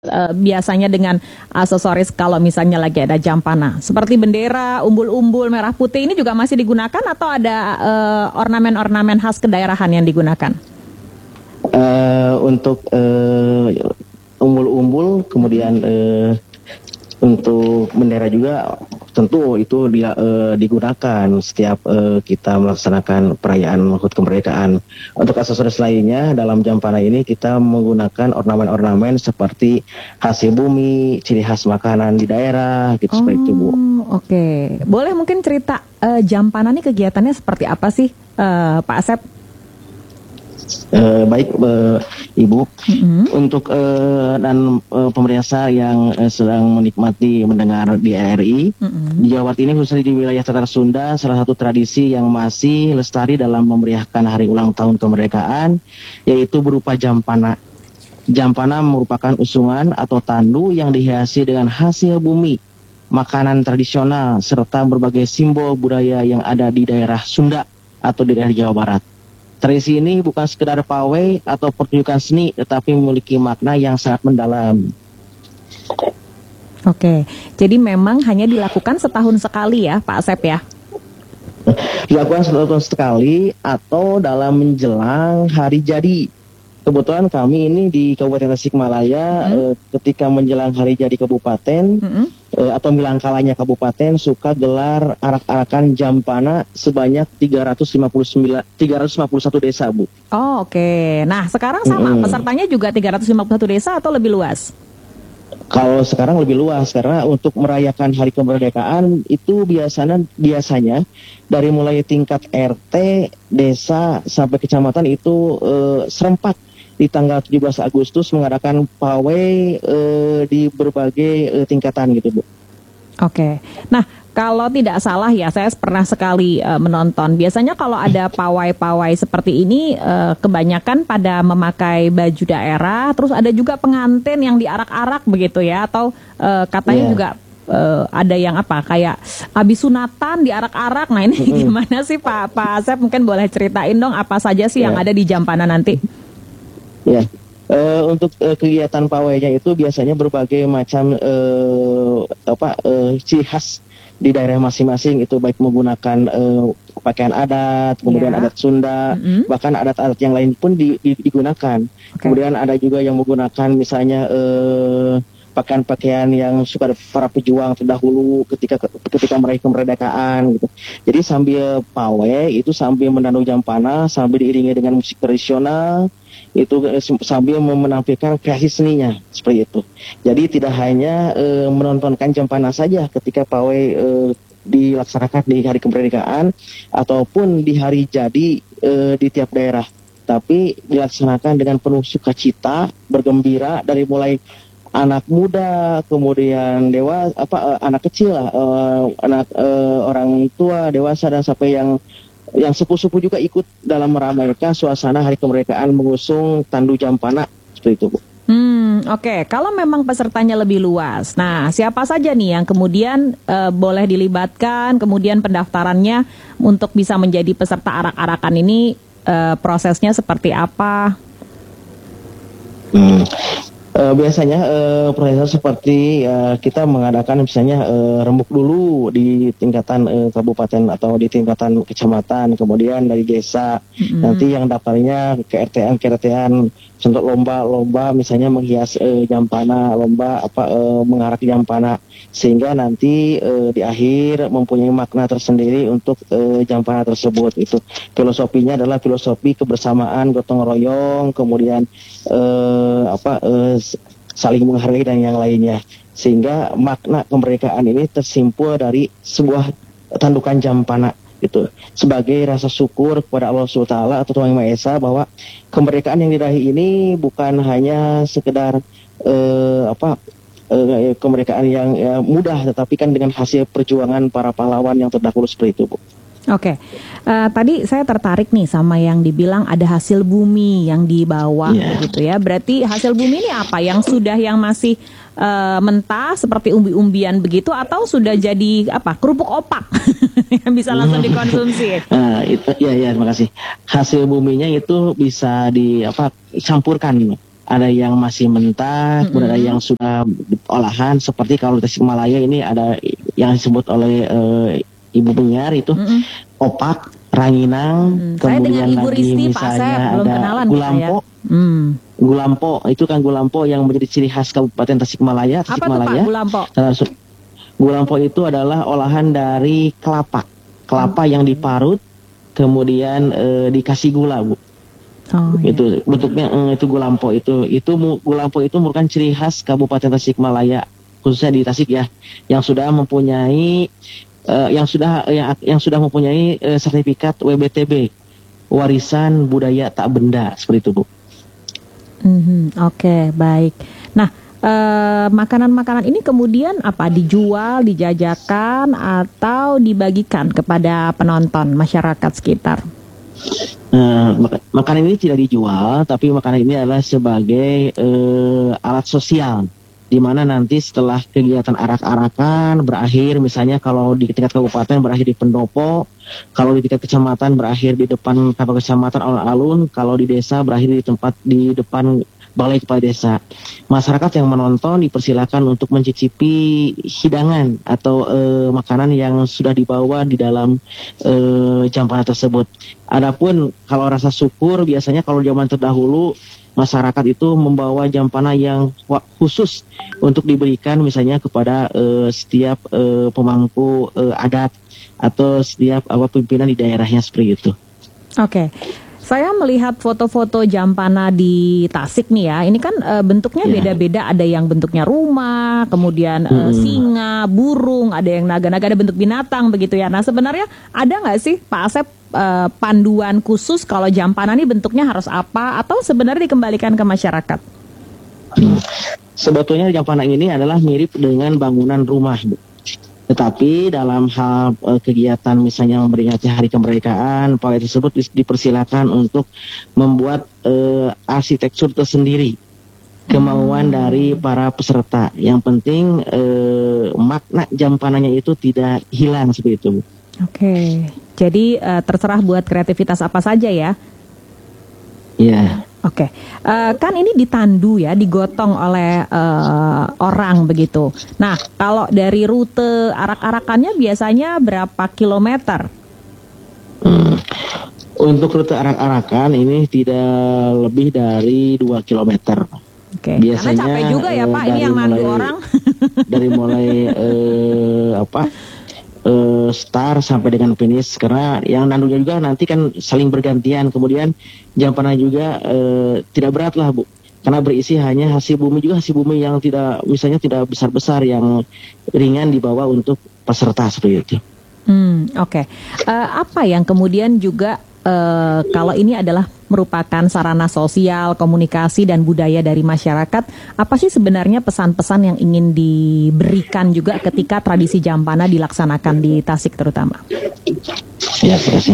biasanya dengan aksesoris kalau misalnya lagi ada jampana? Seperti bendera, umbul-umbul, merah putih ini juga masih digunakan atau ada ornamen-ornamen khas kedaerahan yang digunakan? Untuk umbul-umbul, kemudian untuk bendera juga tentu itu dia digunakan setiap kita melaksanakan perayaan HUT kemerdekaan. Untuk aksesoris lainnya dalam jampana ini kita menggunakan ornamen-ornamen seperti hasil bumi, ciri khas makanan di daerah, gitu seperti itu, Bu. Oke. Boleh mungkin cerita jampana ini kegiatannya seperti apa sih, Pak Asep? Baik, Ibu. Untuk dan pemirsa yang sedang menikmati mendengar di RRI, di Jawa Timur khususnya di wilayah Tatar Sunda, salah satu tradisi yang masih lestari dalam memeriahkan hari ulang tahun kemerdekaan yaitu berupa jampana. Jampana merupakan usungan atau tandu yang dihiasi dengan hasil bumi, makanan tradisional serta berbagai simbol budaya yang ada di daerah Sunda atau di daerah Jawa Barat. Tradisi ini bukan sekedar pawai atau pertunjukan seni, tetapi memiliki makna yang sangat mendalam. Oke, jadi memang hanya dilakukan setahun sekali ya, Pak Asep ya? Dilakukan setahun sekali atau dalam menjelang hari jadi. Kebetulan kami ini di Kabupaten Tasikmalaya ketika menjelang hari jadi kabupaten atau milangkalanya kabupaten suka gelar arak-arakan jampana sebanyak 351 desa, Bu. Oh, oke. Nah, sekarang sama pesertanya juga 351 desa atau lebih luas? Kalau sekarang lebih luas karena untuk merayakan hari kemerdekaan itu biasanya dari mulai tingkat RT, desa sampai kecamatan itu serempak di tanggal 17 Agustus mengadakan pawai di berbagai tingkatan gitu, Bu. Oke. Nah, kalau tidak salah ya, saya pernah sekali menonton. Biasanya kalau ada pawai-pawai seperti ini, kebanyakan pada memakai baju daerah, terus ada juga pengantin yang diarak-arak begitu ya, atau katanya juga ada yang apa, kayak habis sunatan diarak-arak. Nah ini gimana sih Pak Asep? Mungkin boleh ceritain dong apa saja sih yang ada di jampana nanti? Ya. Untuk kegiatan pawainya itu biasanya berbagai macam ciri khas di daerah masing-masing itu baik menggunakan pakaian adat, kemudian adat Sunda, bahkan adat-adat yang lain pun digunakan. Kemudian ada juga yang menggunakan misalnya pakaian-pakaian yang suka para pejuang terdahulu ketika meraih kemerdekaan gitu. Jadi sambil pawai itu sambil menandung jampana, sambil diiringi dengan musik tradisional, itu sambil menampilkan kreasi seninya seperti itu. Jadi tidak hanya menontonkan jampana saja ketika pawai dilaksanakan di hari kemerdekaan ataupun di hari jadi di tiap daerah, tapi dilaksanakan dengan penuh sukacita, bergembira dari mulai anak muda, kemudian anak kecil lah, orang tua, dewasa dan sampai yang sepuh-sepuh juga ikut dalam meramaikan suasana hari kemerdekaan mengusung tandu jampana seperti itu, Bu. Oke. Kalau memang pesertanya lebih luas, nah siapa saja nih yang kemudian boleh dilibatkan, kemudian pendaftarannya untuk bisa menjadi peserta arak-arakan ini prosesnya seperti apa? Biasanya prosesnya seperti kita mengadakan misalnya rembuk dulu di tingkatan kabupaten atau di tingkatan kecamatan, kemudian dari desa nanti yang daftarnya ke RT-an untuk lomba misalnya menghias jampana, lomba mengarak jampana, sehingga nanti di akhir mempunyai makna tersendiri untuk jampana tersebut. Itu filosofinya adalah filosofi kebersamaan, gotong royong, kemudian saling menghargai dan yang lainnya, sehingga makna kemerdekaan ini tersimpul dari sebuah tandukan jampana itu sebagai rasa syukur kepada Allah SWT atau Tuhan Yang Maha Esa bahwa kemerdekaan yang diraih ini bukan hanya sekedar kemerdekaan yang mudah, tetapi kan dengan hasil perjuangan para pahlawan yang terdahulu seperti itu, Bu. Oke. Tadi saya tertarik nih sama yang dibilang ada hasil bumi yang dibawa gitu ya. Berarti hasil bumi ini apa? Yang masih mentah seperti umbi-umbian begitu, atau sudah jadi kerupuk opak yang bisa langsung dikonsumsi? Itu terima kasih. Hasil buminya itu bisa dicampurkan ada yang masih mentah, kemudian ada yang sudah olahan. Seperti kalau di Tasikmalaya ini ada yang disebut oleh Ibu Bengar itu opak, ranginang, kemudian Ibu lagi Risti, misalnya belum ada kenalan gulampo. Gitu ya? Gulampo itu kan gulampo yang menjadi ciri khas Kabupaten Tasikmalaya. Apa tuh Pak gulampo? Gulampo itu adalah olahan dari kelapa yang diparut, kemudian dikasih gula, Bu. Itu bentuknya itu gulampo itu gulampo itu merupakan ciri khas Kabupaten Tasikmalaya, khususnya di Tasik ya, yang sudah mempunyai yang sudah mempunyai sertifikat WBTB, warisan budaya tak benda, seperti itu, Bu. Oke, baik. Nah, makanan-makanan ini kemudian apa, dijual, dijajakan, atau dibagikan kepada penonton masyarakat sekitar? Makanan ini tidak dijual, tapi makanan ini adalah sebagai alat sosial, di mana nanti setelah kegiatan arak-arakan berakhir, misalnya kalau di tingkat kabupaten berakhir di pendopo, kalau di tingkat kecamatan berakhir di depan kantor kecamatan alun-alun, kalau di desa berakhir di depan balai kepala desa. Masyarakat yang menonton dipersilakan untuk mencicipi hidangan atau makanan yang sudah dibawa di dalam jampana tersebut. Adapun kalau rasa syukur, biasanya kalau zaman terdahulu masyarakat itu membawa jampana yang khusus untuk diberikan misalnya kepada setiap pemangku adat atau setiap pimpinan di daerahnya, seperti itu. Oke. Saya melihat foto-foto jampana di Tasik nih ya, ini kan bentuknya beda-beda, ada yang bentuknya rumah, kemudian singa, burung, ada yang naga-naga, ada bentuk binatang begitu ya. Nah sebenarnya ada nggak sih Pak Asep panduan khusus kalau jampana ini bentuknya harus apa, atau sebenarnya dikembalikan ke masyarakat? Sebetulnya jampana ini adalah mirip dengan bangunan rumah, Bu. Tetapi dalam hal kegiatan misalnya memperingati Hari Kemerdekaan, pawai tersebut dipersilakan untuk membuat arsitektur tersendiri, kemauan dari para peserta. Yang penting makna jampananya itu tidak hilang, seperti itu. Oke, jadi terserah buat kreativitas apa saja ya? Iya. Oke, kan ini ditandu ya, digotong oleh orang begitu. Nah, kalau dari rute arak-arakannya biasanya berapa kilometer? Untuk rute arak-arakan ini tidak lebih dari 2 kilometer. Oke, biasanya karena capek juga ya Pak, ini yang nandu orang. Dari mulai start sampai dengan finish, karena yang nandunya juga nanti kan saling bergantian. Kemudian jampana juga tidak berat lah, Bu, karena berisi hanya hasil bumi yang tidak besar-besar, yang ringan dibawa untuk peserta, seperti itu. Oke. Apa yang kemudian juga kalau ini adalah merupakan sarana sosial, komunikasi dan budaya dari masyarakat, apa sih sebenarnya pesan-pesan yang ingin diberikan juga ketika tradisi jampana dilaksanakan di Tasik terutama? Ya, terima kasih.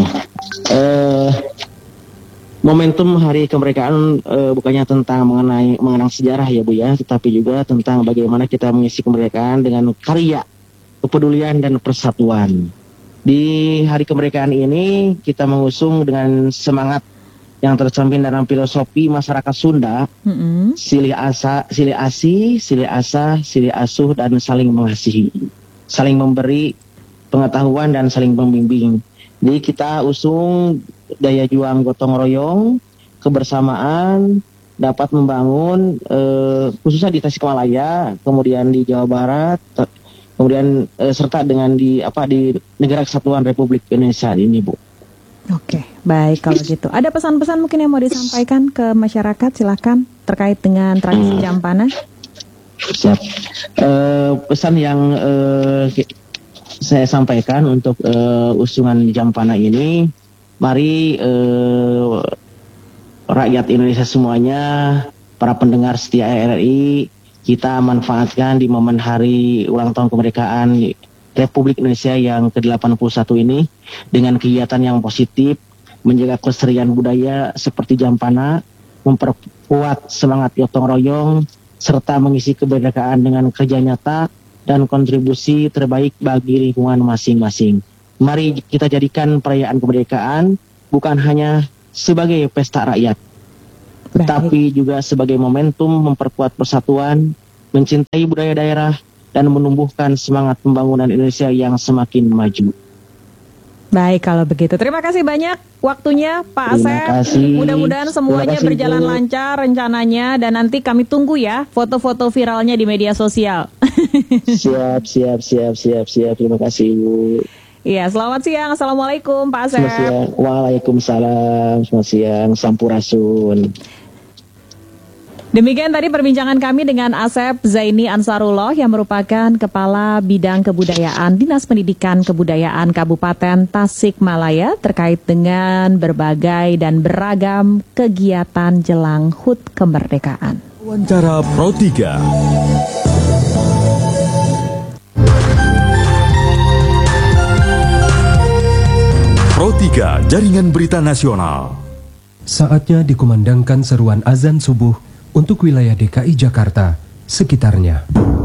Momentum Hari Kemerdekaan bukannya tentang mengenang sejarah ya, Bu ya, tetapi juga tentang bagaimana kita mengisi kemerdekaan dengan karya, kepedulian dan persatuan. Di Hari Kemerdekaan ini kita mengusung dengan semangat yang tercermin dalam filosofi masyarakat Sunda, silih asa, silih asih, silih asa, silih asuh, dan saling mengasihi, saling memberi pengetahuan dan saling membimbing. Jadi kita usung daya juang gotong royong, kebersamaan, dapat membangun khususnya di Tasikmalaya, kemudian di Jawa Barat, kemudian serta dengan di Negara Kesatuan Republik Indonesia ini, Bu. Oke, baik kalau gitu. Ada pesan-pesan mungkin yang mau disampaikan ke masyarakat, silakan, terkait dengan tradisi jampana? Siap. Pesan yang saya sampaikan untuk usungan jampana ini, mari rakyat Indonesia semuanya, para pendengar setia RRI, kita manfaatkan di momen hari ulang tahun kemerdekaan Republik Indonesia yang ke-81 ini dengan kegiatan yang positif, menjaga kelestarian budaya seperti jampana, memperkuat semangat gotong royong, serta mengisi kemerdekaan dengan kerja nyata dan kontribusi terbaik bagi lingkungan masing-masing. Mari kita jadikan perayaan kemerdekaan bukan hanya sebagai pesta rakyat, tetapi juga sebagai momentum memperkuat persatuan, mencintai budaya daerah, dan menumbuhkan semangat pembangunan Indonesia yang semakin maju. Baik, kalau begitu. Terima kasih banyak waktunya Pak Asep. Terima kasih. Mudah-mudahan semuanya berjalan lancar rencananya, dan nanti kami tunggu ya foto-foto viralnya di media sosial. Siap. Terima kasih, Ibu. Iya, selamat siang. Assalamualaikum Pak Asep. Selamat siang. Waalaikumsalam. Selamat siang. Sampurasun. Demikian tadi perbincangan kami dengan Asep Zaini Ansarullah yang merupakan Kepala Bidang Kebudayaan Dinas Pendidikan Kebudayaan Kabupaten Tasikmalaya terkait dengan berbagai dan beragam kegiatan jelang HUT kemerdekaan. Wawancara Pro 3. Pro 3 Jaringan Berita Nasional. Saatnya dikumandangkan seruan azan subuh untuk wilayah DKI Jakarta sekitarnya.